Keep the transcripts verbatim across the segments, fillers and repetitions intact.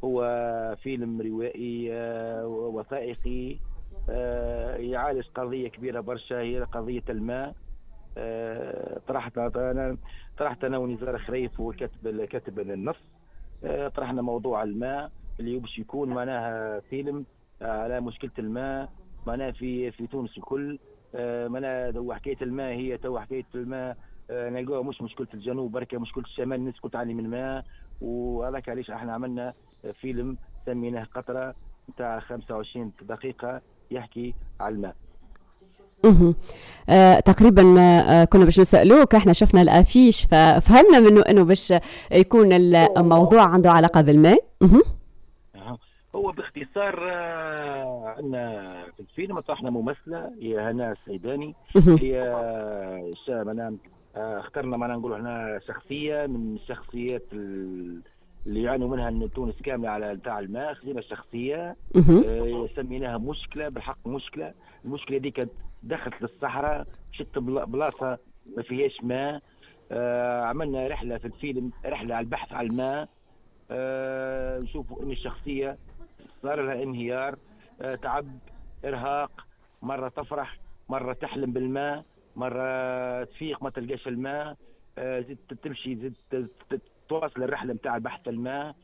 هو فيلم روائي آه، وثائقي، آه، يعالج قضية كبيرة برشا، هي قضية الماء. آه، طرحت أنا طرحت أنا ونزار خريف وكاتب كاتب النص. آه، طرحنا موضوع الماء اللي باش يكون معناها فيلم آه، على مشكلة الماء معناها في في تونس الكل. آه، معناها تو حكاية الماء هي تو حكاية الماء. آه، نلقاها مش مشكلة الجنوب بركة، مشكلة الشمال الناس كل تعاني من الماء. وهذاك علاش احنا عملنا فيلم سميناه قطرة نتاع خمسة وعشرين دقيقة يحكي على الماء. اهم. آه، تقريبا آه، كنا باش نسألوك، احنا شفنا الافيش ففهمنا منه انه باش يكون الموضوع عنده علاقة بالماء. اهم. أها. هو باختصار آه، عندنا في الفيلم طرحنا ممثلة هي هنا السيداني. اهم. هي شا- معناها آه، اخترنا معناها نقولوا احنا شخصية من الشخصيات ال- اللي يعانوا منها ان تونس كاملة على نتاع الماء. خذينا شخصية اهم. آه، سميناها مشكلة، بالحق مشكلة. المشكلة دي كانت دخلت للصحراء، شت بلا- بلاصة ما فيهاش ماء. آه، عملنا رحلة في الفيلم، رحلة على البحث عن الماء. آه، نشوفوا ان الشخصيه صار لها انهيار، آه، تعب، ارهاق. مره تفرح، مره تحلم بالماء، مره تفيق ما تلقاش الماء. آه، زيد تمشي، زيد ت- ت- تواصل الرحله نتاع البحث الماء،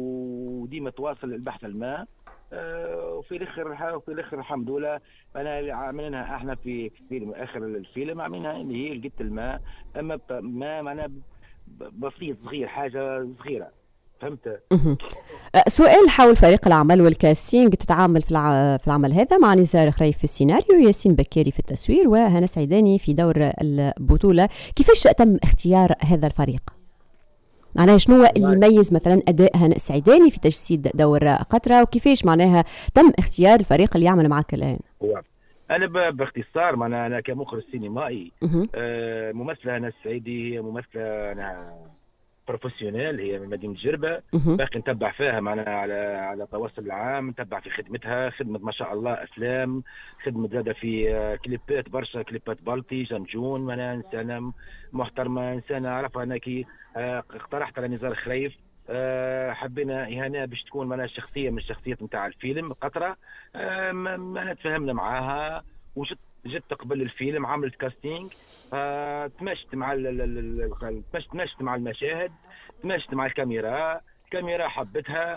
وديما تواصل البحث الماء. آه، وفي الاخر وفي الاخر الحمد لله انا عملناها احنا في في فيلم اخر الفيلم عملناها اللي هي لقيت الماء. اما ب- ما معناها ب- بسيط صغير، حاجه صغيره. فهمت؟ اهم. آه، سؤال حول فريق العمل والكاستينج، تتعامل في الع- في العمل هذا مع نزار خريف في السيناريو، ياسين بكاري في التصوير، وهنا سعيداني في دور البطولة. كيفاش تم اختيار هذا الفريق؟ معناها شنو هو اللي والله يميز مثلا أداء هناء سعيداني في تجسيد دور قطرة، وكيفاش معناها تم اختيار الفريق اللي يعمل معك الآن؟ هو انا ب- باختصار ما انا كمخرج سينمائي. اها. آه، ممثله هنا السعيدي هي ممثله أنا بروفيسيونيل، هي من مدينه جربه. اها. باقي نتبع فيها معنا على على تواصل العام، نتبع في خدمتها، خدمه ما شاء الله افلام، خدمه زاده في آه، كليبات برشا، كليبات بلطي جمجون. وانا انسانه محترمه، انسانه اعرفها انا كي آه، اقترحت على نزار خريف. آه، حبينا إهانة باش تكون معنا شخصية من الشخصيات نتاع الفيلم قطرة. آه، ما ما تفهمنا معاها وجت جت تقبل الفيلم، عملت كاستينج. آه، تمشت مع ال- ال- ال- ال- تمشت تمشت مع المشاهد، تمشت مع الكاميرا، الكاميرا حبتها.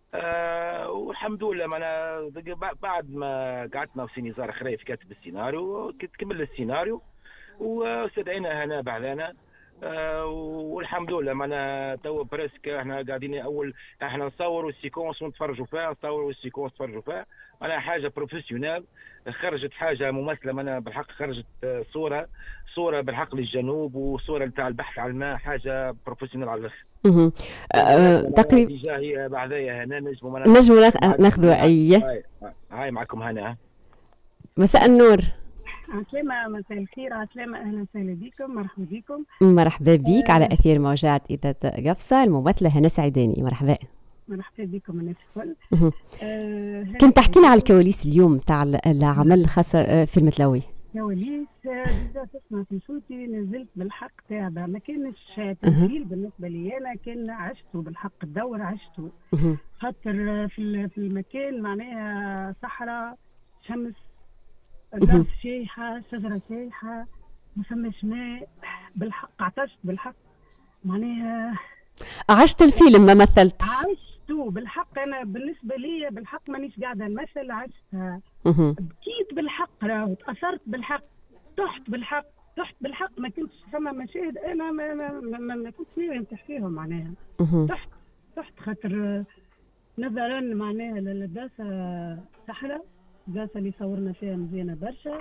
آه، والحمد لله معنا بعد ما قعدنا في نزار خريف كاتب السيناريو، كمل السيناريو واستدعينا هنا بعدنا. آه، والحمد لله معنا تو بريسك احنا قاعدين اول احنا نصوروا السيكونس ونتفرجوا فيها، نصوروا السيكونس نتفرجوا فيها. انا حاجه بروفيسيونيل، خرجت حاجه مماثله. انا بالحق خرجت آه، صوره صوره بالحق للجنوب، وصوره نتاع البحث عن الماء، حاجه بروفيسيونيل على الاخر. اها. آه، بالمناسبه معناها تقريبا ديجا هي بعدها هنا نجموا معناها نجم ناخ- معكم ناخذ هنا. وعية. هاي هاي معكم هنا. مساء النور. عسلامة، مساء الخير، عسلامة، أهلا وسهلا بكم، مرحبا بكم. مرحبا بك على آه أثير موجات إذاعة قفصة، الممثلة هنا سعيداني، مرحبا. مرحبا بكم الناس الكل. مهم. آه كنت تحكي لنا على الكواليس اليوم تاع العمل الخاصة آه، في المتلوي. كواليس بزاف اسمع في صوتي، نزلت بالحق تاعها، ما كانش أها. تمثيل بالنسبة لي، أنا كان عشته بالحق، الدور عشته. مهم. خاطر في ال- في المكان معناها صحراء، شمس، مهم. الأرض شايحة، شجرة شايحة، ما فماش ماء، بالحق عطشت بالحق معناها. عشت الفيلم ما مثلتش. عشته بالحق، انا بالنسبه لي بالحق مانيش قاعده نمثل، عشتها، مهم. بكيت بالحق، راهو تاثرت بالحق، تحت بالحق، تحت بالحق. ما كنتش فما مشاهد انا ما ما, ما, ما, ما كنتش ناوي نحكيهم معناها. مهم. تحت تحت خاطر نظرا معناها للباسه صحراء، الباسه اللي صورنا فيها مزيانه برشا،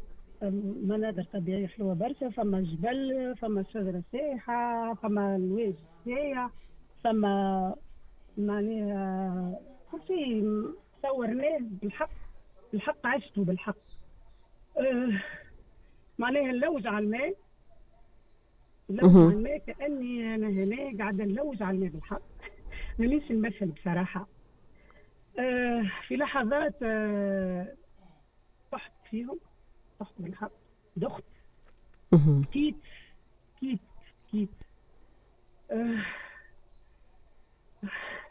مناظر طبيعيه حلوه برشا، فما جبل، فما شجره سايحه، فما نواج سايح، فما معناها كل شيء صورناه بالحق، بالحق عشته بالحق. أه معناها نلوج على الماء، نلوج على مهم. الماء كأني أنا هنا قاعدة نلوج على الماء بالحق. مانيش نمثل بصراحة. أه في لحظات أه طحت فيهم، طحت بالحق، دخت، مهم. كيت كيت كيت. أه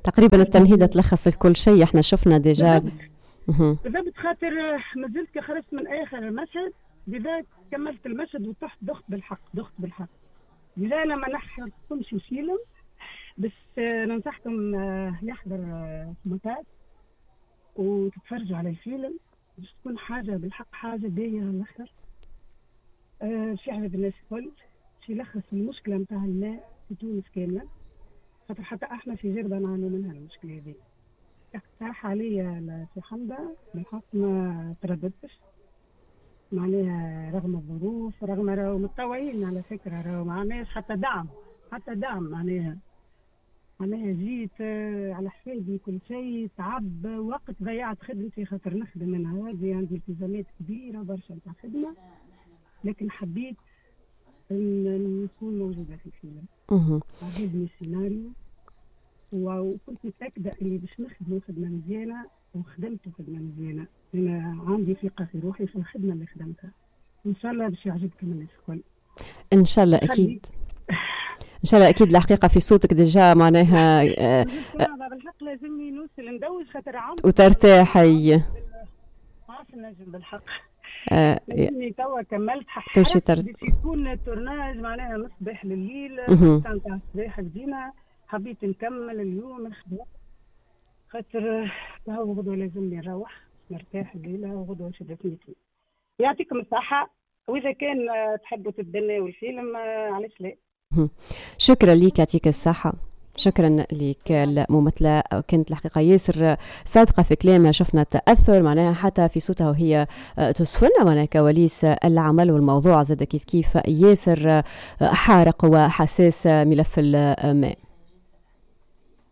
تقريبا التمهيدة تلخص الكل شيء، احنا شفنا ديجا. بالضبط، خاطر ما زلت كي خرجت من اخر المشهد بذاك كملت المشهد وطحت دخت بالحق دخت بالحق. لا انا ما نحكمش فيلم، بس ننصحكم يحضر متات وتتفرجوا على الفيلم باش تكون حاجه بالحق حاجه باهيه على الاخر. أه شي عدد الناس الكل شي يلخص المشكله نتاع الماء في تونس كامله، خاطر حتى احنا في جربه نعانوا منها المشكله هذه. اقترح عليا في حمده بالحق ما ترددتش، معناها رغم الظروف رغم راهو متطوعين على فكره، راهو معناش حتى دعم حتى دعم معناها معناها جيت على حسابي كل شيء، تعب وقت ضيعت خدمتي خاطر نخدم من هذه، عندي التزامات كبيره برشا نتاع خدمه، لكن حبيت ان نكون موجوده في الفيلم. عجبني السيناريو وكنت متاكده اني باش نخدم خدمه مزيانه، وخدمت خدمه مزيانه. انا عندي ثقه في روحي في الخدمه اللي خدمتها، ان شاء الله باش يعجبكم الناس الكل. ان شاء الله اكيد ان شاء الله اكيد. الحقيقه في صوتك ديجا معناها آه بالحق لازمني نوصل ندوز خاطر عم وترتاحي. عارف نجم بالحق آه لاني توا كملت تمشي تر... باش يكون التورناج معناها من الصباح لليل تاع الصباح بدينا، حبيت نكمل اليوم الخدمه خاطر توا غدوه لازمني نروح نرتاح الليله وغدوه شدتني. يعطيكم الصحه، واذا كان تحبوا تتبنوا الفيلم علاش لا. شكرا لك، يعطيك الصحة. شكرا لك الممثلة، كانت الحقيقة ياسر صادقة في كلامها، شفنا تأثر معناها حتى في صوتها وهي تصفنا معناها كواليس العمل، والموضوع زاد كيف كيف ياسر حارق وحساس ملف الماء.